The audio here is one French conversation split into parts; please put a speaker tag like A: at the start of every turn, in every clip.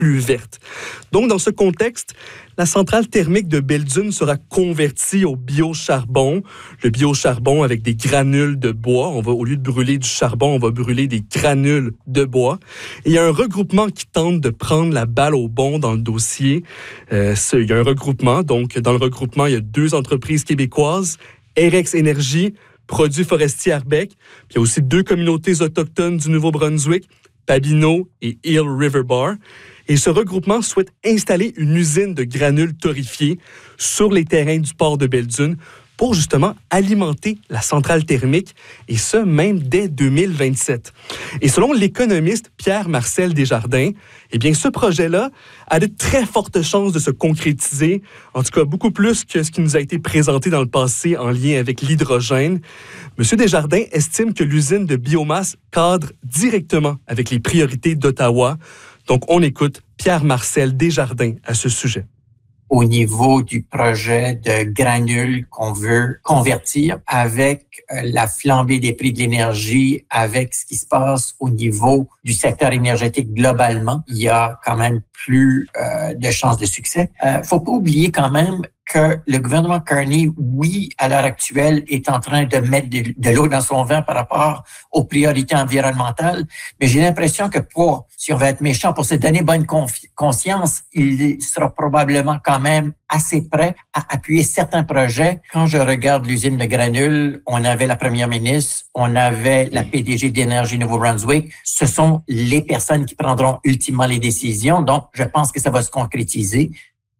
A: plus verte. Donc, dans ce contexte, la centrale thermique de Belledune sera convertie au biocharbon. Le biocharbon avec des granules de bois. Au lieu de brûler du charbon, on va brûler des granules de bois. Et il y a un regroupement qui tente de prendre la balle au bond dans le dossier. Il y a un regroupement. Donc, dans le regroupement, il y a 2 entreprises québécoises, Erex Énergie, Produits forestiers Arbec. Puis il y a aussi 2 communautés autochtones du Nouveau-Brunswick, Pabineau et Eel River Bar. Et ce regroupement souhaite installer une usine de granules torréfiés sur les terrains du port de Belledune pour justement alimenter la centrale thermique, et ce, même dès 2027. Et selon l'économiste Pierre-Marcel Desjardins, eh bien, ce projet-là a de très fortes chances de se concrétiser, en tout cas beaucoup plus que ce qui nous a été présenté dans le passé en lien avec l'hydrogène. M. Desjardins estime que l'usine de biomasse cadre directement avec les priorités d'Ottawa. Donc, on écoute Pierre-Marcel Desjardins à ce sujet.
B: Au niveau du projet de granules qu'on veut convertir, avec la flambée des prix de l'énergie, avec ce qui se passe au niveau du secteur énergétique globalement, il y a quand même plus de chances de succès. Faut pas oublier quand même que le gouvernement Carney, oui, à l'heure actuelle, est en train de mettre de l'eau dans son vin par rapport aux priorités environnementales, mais j'ai l'impression que si on veut être méchant, pour se donner bonne conscience, il sera probablement quand même assez prêt à appuyer certains projets. Quand je regarde l'usine de granules, on avait la première ministre, on avait la PDG d'Énergie Nouveau-Brunswick. Ce sont les personnes qui prendront ultimement les décisions, donc je pense que ça va se concrétiser.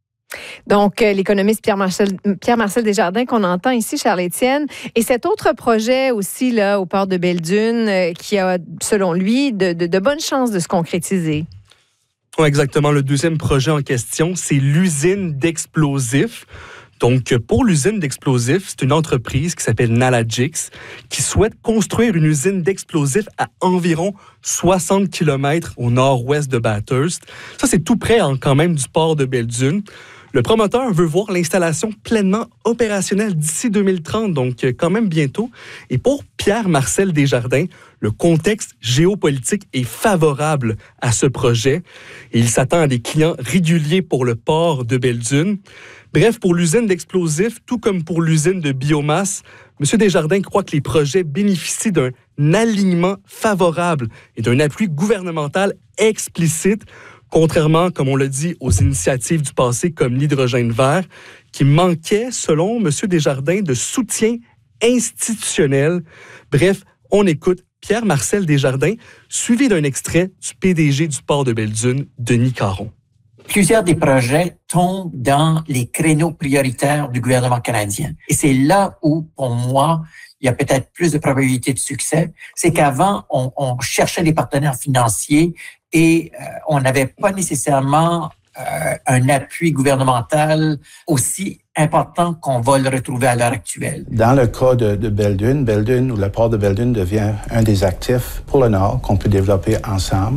C: Donc, l'économiste Pierre-Marcel Desjardins qu'on entend ici, Charles-Étienne. Et cet autre projet aussi, là, au port de Belledune, qui a, selon lui, de bonnes chances de se concrétiser.
A: Oui, exactement. Le deuxième projet en question, c'est l'usine d'explosifs. Donc, pour l'usine d'explosifs, c'est une entreprise qui s'appelle Nalagix qui souhaite construire une usine d'explosifs à environ 60 km au nord-ouest de Bathurst. Ça, c'est tout près quand même du port de Belledune. Le promoteur veut voir l'installation pleinement opérationnelle d'ici 2030, donc quand même bientôt. Et pour Pierre-Marcel Desjardins, le contexte géopolitique est favorable à ce projet. Et il s'attend à des clients réguliers pour le port de Belledune. Bref, pour l'usine d'explosifs, tout comme pour l'usine de biomasse, M. Desjardins croit que les projets bénéficient d'un alignement favorable et d'un appui gouvernemental explicite, contrairement, comme on l'a dit, aux initiatives du passé comme l'hydrogène vert, qui manquaient, selon M. Desjardins, de soutien institutionnel. Bref, on écoute Pierre-Marcel Desjardins, suivi d'un extrait du PDG du port de Belledune, Denis Caron.
B: Plusieurs des projets tombent dans les créneaux prioritaires du gouvernement canadien. Et c'est là où, pour moi, il y a peut-être plus de probabilité de succès. C'est qu'avant, on cherchait des partenaires financiers et on n'avait pas nécessairement un appui gouvernemental aussi important qu'on va le retrouver à l'heure actuelle.
D: Dans le cas de Belledune, ou le port de Belledune devient un des actifs pour le Nord qu'on peut développer ensemble.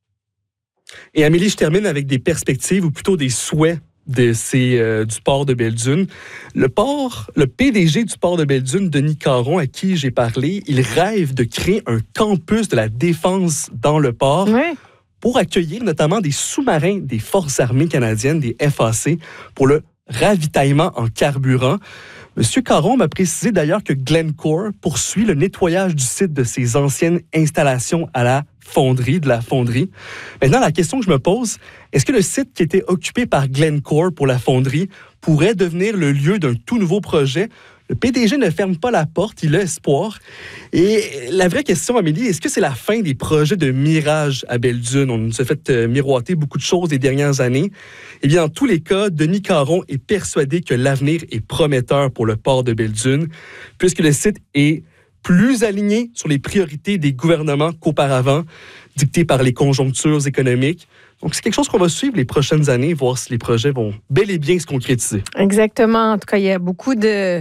A: Et Amélie, je termine avec des perspectives, ou plutôt des souhaits du port de Belledune. Le PDG du port de Belledune, Denis Caron, à qui j'ai parlé, il rêve de créer un campus de la défense dans le port pour accueillir notamment des sous-marins des Forces armées canadiennes, des FAC, pour le ravitaillement en carburant. M. Caron m'a précisé d'ailleurs que Glencore poursuit le nettoyage du site de ses anciennes installations à la fonderie. Maintenant, la question que je me pose, est-ce que le site qui était occupé par Glencore pour la fonderie pourrait devenir le lieu d'un tout nouveau projet? Le PDG ne ferme pas la porte, il a espoir. Et la vraie question, Amélie, est-ce que c'est la fin des projets de Mirage à Belledune? On nous a fait miroiter beaucoup de choses les dernières années. Eh bien, en tous les cas, Denis Caron est persuadé que l'avenir est prometteur pour le port de Belledune, puisque le site est plus aligné sur les priorités des gouvernements qu'auparavant, dictées par les conjonctures économiques. Donc, c'est quelque chose qu'on va suivre les prochaines années, voir si les projets vont bel et bien se concrétiser.
C: Exactement. En tout cas, il y a beaucoup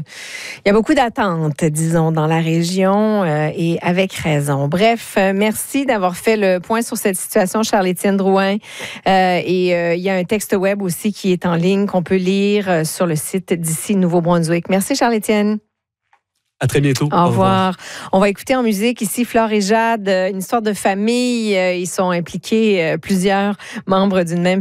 C: d'attentes, disons, dans la région et avec raison. Bref, merci d'avoir fait le point sur cette situation, Charles-Étienne Drouin. Il y a un texte web aussi qui est en ligne qu'on peut lire sur le site d'ici Nouveau-Brunswick. Merci, Charles-Étienne.
A: À très bientôt.
C: Au revoir. On va écouter en musique ici Flore et Jade, une histoire de famille. Ils sont impliqués, plusieurs membres d'une même